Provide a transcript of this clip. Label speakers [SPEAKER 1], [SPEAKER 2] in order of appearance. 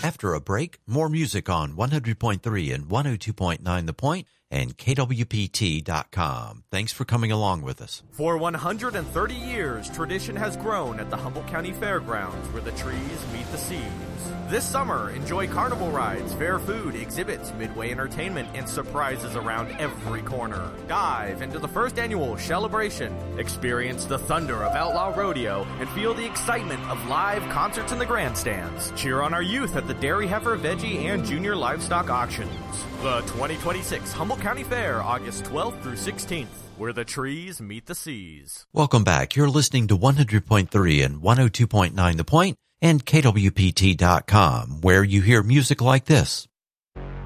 [SPEAKER 1] After a break, more music on 100.3 and 102.9 The Point and KWPT.com. Thanks for coming along with us.
[SPEAKER 2] For 130 years, tradition has grown at the Humboldt County Fairgrounds where the trees meet the seas. This summer, enjoy carnival rides, fair food, exhibits, midway entertainment, and surprises around every corner. Dive into the first annual Celebration. Experience the thunder of Outlaw Rodeo and feel the excitement of live concerts in the grandstands. Cheer on our youth at the Dairy Heifer, Veggie, and Junior Livestock Auctions. The 2026 Humboldt County Fair, August 12th through 16th, where the trees meet the seas.
[SPEAKER 1] Welcome back. You're listening to 100.3 and 102.9 The Point and KWPT.com, where you hear music like this.